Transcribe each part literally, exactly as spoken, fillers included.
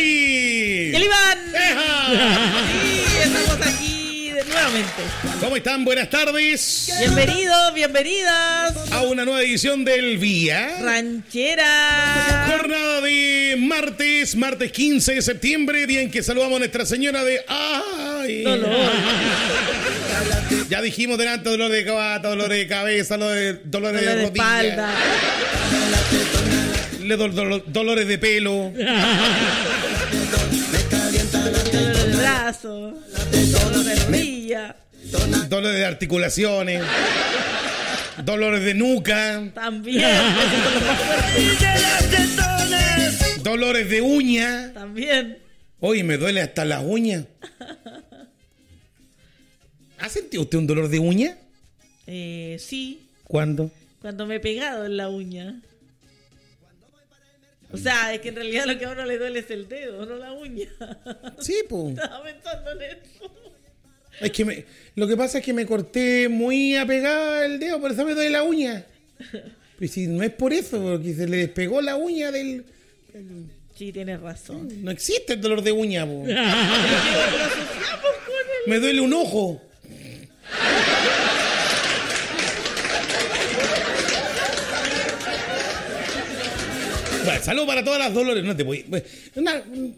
Yari. ¡El Iván! ¡Eja! Sí, estamos aquí de- nuevamente. ¿Cómo están? Buenas tardes. Bienvenidos, bienvenidas. A una nueva edición del Vía Ranchera. Jornada de martes, martes quince de septiembre, día en que saludamos a Nuestra Señora de... ¡Ay! Dolor. Ya dijimos delante dolor de cabata, dolor de cabeza, dolor de, dolores Dolor de de rodilla, espalda. le do- do- dolores de pelo, Dolor de brazo. Dolor de rodilla. dolores de articulaciones, dolores de nuca, También. Esos son los más fuertes. dolores de uña. También. Oye, me duele hasta las uñas. ¿Ha sentido usted un dolor de uña? Eh, sí. ¿Cuándo? Cuando me he pegado en la uña. O sea, es que en realidad lo que a uno le duele es el dedo, no la uña. Sí, pues. Estaba pensando en eso. Es que me, lo que pasa es que me corté muy apegado el dedo, por eso me duele la uña. Pues si no es por eso, porque se le despegó la uña del... el- Sí, tienes razón. no existe el dolor de uña, po. Pero que lo asociamos con el... Me duele un ojo. Bueno, salud para todas las dolores. No te voy... una-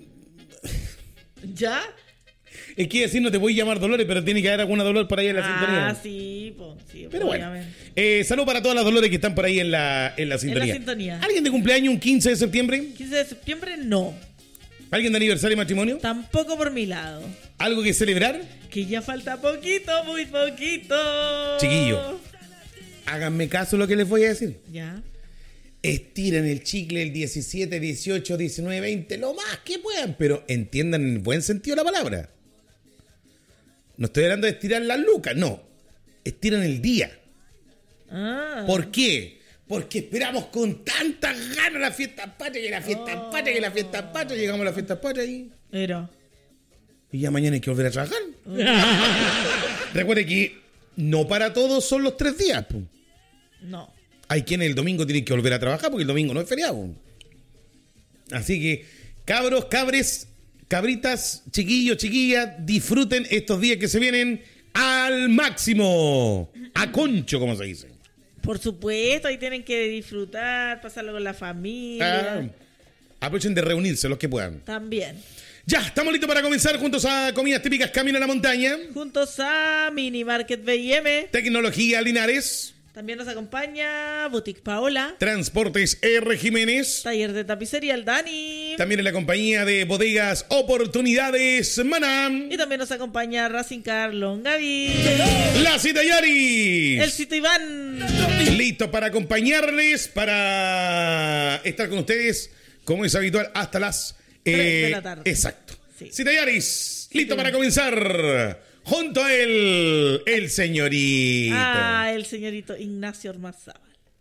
¿Ya? es que decir no te voy a llamar dolores, pero tiene que haber alguna dolor por ahí en la sintonía. Ah, sí, po, sí, Pero bueno, obviamente. eh, salud para todas las dolores que están por ahí en la, en la sintonía. sintonía. ¿Alguien de cumpleaños un quince de septiembre? quince de septiembre, no. ¿Alguien de aniversario y matrimonio? Tampoco por mi lado. ¿Algo que celebrar? Que ya falta poquito, muy poquito. Chiquillo. Háganme caso lo que les voy a decir. Ya. Estiren el chicle el diecisiete, dieciocho, diecinueve, veinte, lo más que puedan, pero entiendan en el buen sentido la palabra. No estoy hablando de estirar las lucas, no. Estiran el día. Ah. ¿Por qué? Porque esperamos con tantas ganas la fiesta patria, que la fiesta Oh. patria, que la fiesta patria, llegamos a la fiesta patria y, Pero. y ya mañana hay que volver a trabajar. Recuerde que no para todos son los tres días. Po. No. Hay quienes el domingo tienen que volver a trabajar porque el domingo no es feriado. Así que, cabros, cabres, cabritas, chiquillos, chiquillas, disfruten estos días que se vienen al máximo. A concho, como se dice. Por supuesto, ahí tienen que disfrutar, pasarlo con la familia. Ah, aprovechen de reunirse los que puedan. También. Ya, estamos listos para comenzar juntos a Comidas Típicas Camino a la Montaña. Juntos a Mini Market B I M. Tecnología Linares. También nos acompaña Boutique Paola. Transportes R. Jiménez. Taller de tapicería El Dani. También en la compañía de Bodegas Oportunidades Manam. Y también nos acompaña Racing Car Longaví. La Cita Yari. El Cito Iván. Listo para acompañarles, para estar con ustedes, como es habitual, hasta las... Tres de la tarde. Exacto. Sí. Cita Yaris, listo para comenzar. Junto a él, el señorito. Ah, el señorito Ignacio Ormazábal.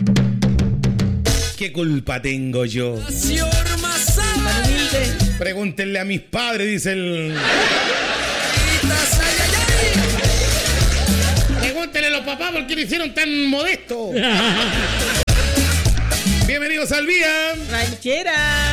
¿Qué culpa tengo yo? Tan humilde. Pregúntenle a mis padres, dice el... Pregúntenle a los papás por qué lo hicieron tan modesto. Bienvenidos al Vía Ranchera.